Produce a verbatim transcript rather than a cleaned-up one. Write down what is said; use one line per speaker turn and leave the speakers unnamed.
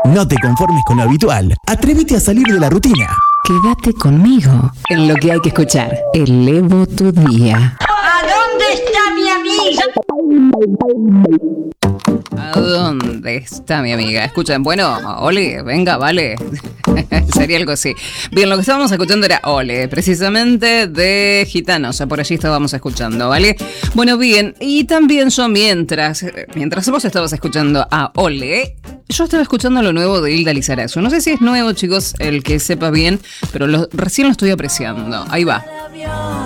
No te conformes con lo habitual. Atrévete a salir de la rutina.
Quédate conmigo en lo que hay que escuchar. Elevo tu día.
¿A dónde está mi amiga?
¿A dónde está mi amiga? Escuchen, bueno, Ole, venga, vale. Sería algo así. Bien, lo que estábamos escuchando era Ole, precisamente de Gitanos. Por allí estábamos escuchando, ¿vale? Bueno, bien, y también yo mientras, mientras vos estabas escuchando a Ole, yo estaba escuchando lo nuevo de Hilda Lizarazu. No sé si es nuevo, chicos, el que sepa bien, pero lo, recién lo estoy apreciando. Ahí va.